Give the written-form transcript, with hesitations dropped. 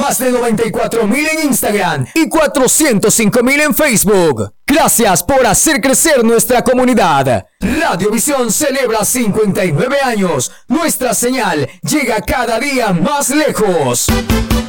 más de 94,000 en Instagram y 405,000 en Facebook. Gracias por hacer crecer nuestra comunidad. Radiovisión celebra 59 años. Nuestra señal llega cada día más lejos.